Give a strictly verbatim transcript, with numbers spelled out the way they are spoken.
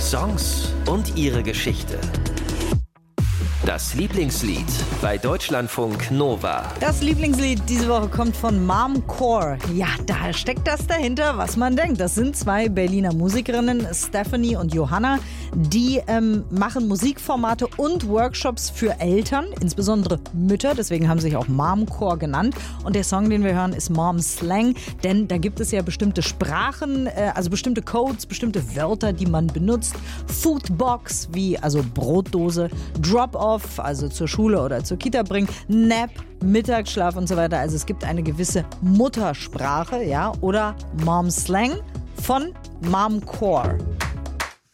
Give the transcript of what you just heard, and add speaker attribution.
Speaker 1: Songs und ihre Geschichte. Das Lieblingslied bei Deutschlandfunk Nova.
Speaker 2: Das Lieblingslied diese Woche kommt von Momcore. Ja, da steckt das dahinter, was man denkt. Das sind zwei Berliner Musikerinnen, Stephanie und Johanna. Die ähm, machen Musikformate und Workshops für Eltern, insbesondere Mütter. Deswegen haben sie sich auch Momcore genannt. Und der Song, den wir hören, ist Mom Slang. Denn da gibt es ja bestimmte Sprachen, äh, also bestimmte Codes, bestimmte Wörter, die man benutzt. Foodbox, wie also Brotdose, Drop-off, also zur Schule oder zur Kita bringen, Nap, Mittagsschlaf und so weiter. Also es gibt eine gewisse Muttersprache, ja, oder Mom Slang von Momcore.